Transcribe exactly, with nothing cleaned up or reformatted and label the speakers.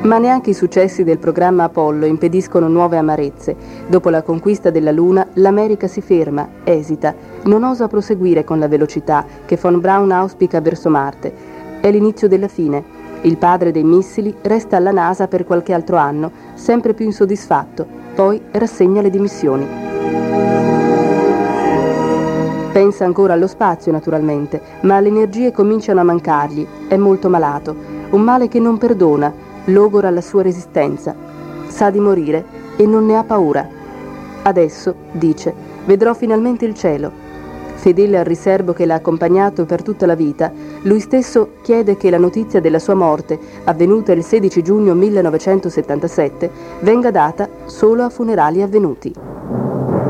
Speaker 1: Ma neanche i successi del programma Apollo impediscono nuove amarezze. Dopo la conquista della Luna, l'America si ferma, esita, non osa proseguire con la velocità che von Braun auspica verso Marte. È l'inizio della fine. Il padre dei missili resta alla NASA per qualche altro anno, sempre più insoddisfatto, poi rassegna le dimissioni. Pensa ancora allo spazio, naturalmente, ma le energie cominciano a mancargli, è molto malato, un male che non perdona, logora la sua resistenza. Sa di morire e non ne ha paura. Adesso, dice, vedrò finalmente il cielo. Fedele al riserbo che l'ha accompagnato per tutta la vita, lui stesso chiede che la notizia della sua morte, avvenuta il sedici giugno millenovecentosettantasette, venga data solo a funerali avvenuti.